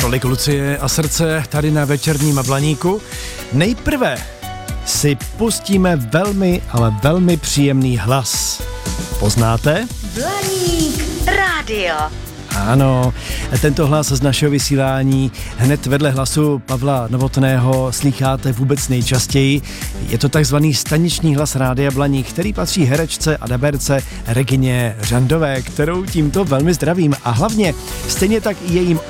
Tolik Lucie a srdce tady na večerním Blaníku. Nejprve si pustíme velmi, ale velmi příjemný hlas. Poznáte? Blaník rádio. Ano, tento hlas z našeho vysílání hned vedle hlasu Pavla Novotného slýcháte vůbec nejčastěji. Je to takzvaný staniční hlas Rádia Blaník, který patří herečce a daberce Regině Řandové, kterou tímto velmi zdravím. A hlavně stejně tak i jejím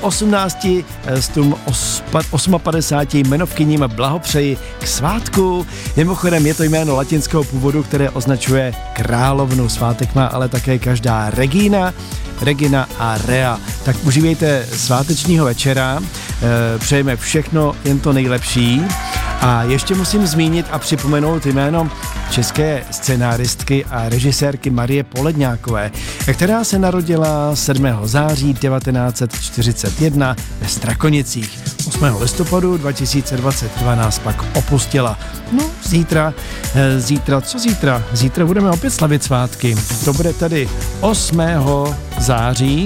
58 jmenovkyním blahopřeji k svátku. Mimochodem je to jméno latinského původu, které označuje královnu. Svátek má ale také každá Regina a Rea. Tak užívejte svátečního večera, přejeme všechno, jen to nejlepší. A ještě musím zmínit a připomenout jméno české scenáristky a režisérky Marie Poledňákové, která se narodila 7. září 1941 ve Strakonicích. 8. listopadu 2022 nás pak opustila. No, zítra? Zítra budeme opět slavit svátky. To bude tady 8. září.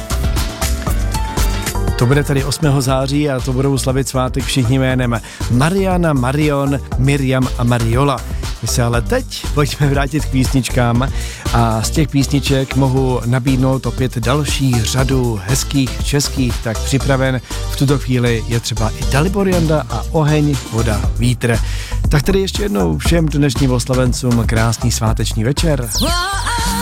To bude tady 8. září a to budou slavit svátek všichni jménem Mariana, Marion, Miriam a Mariola. My se ale teď pojďme vrátit k písničkám a z těch písniček mohu nabídnout opět další řadu hezkých českých, tak připraven v tuto chvíli je třeba i Dalibor Janda a Oheň, voda, vítr. Tak tedy ještě jednou všem dnešním oslavencům krásný sváteční večer.